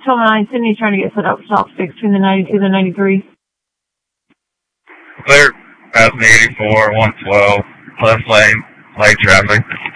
1209, Sydney's trying to get set up for stop 6 between the 92 and the 93. Clear, passing 84, 112, left lane, light traffic.